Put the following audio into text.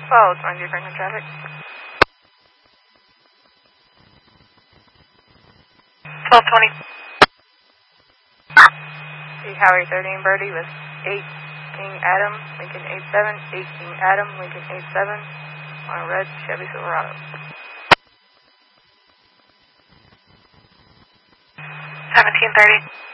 Well, it's on different traffic. Highway 13 Birdie with 8 King Adam, Lincoln 87, 8 King Adam, Lincoln 87, on a red Chevy Silverado. 1730.